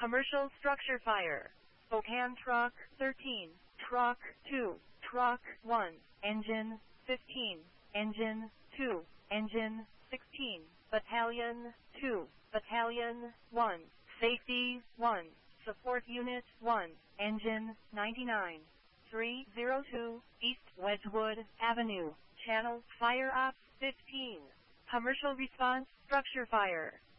Commercial structure fire. Spokane Truck 13, Truck 2, Truck 1, Engine 15, Engine 2, Engine 16, Battalion 2, Battalion 1, Safety 1, Support Unit 1, Engine 99, 302, East Wedgwood Avenue, Channel Fire Ops 15. Commercial response, structure fire.